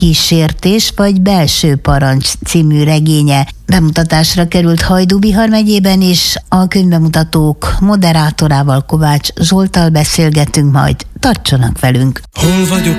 Kísértés vagy belső parancs című regénye bemutatásra került Hajdú-Bihar megyében, és a könyvbemutatók moderátorával, Kovács Zsolttal beszélgetünk majd. Tartsanak velünk! Hol vagyok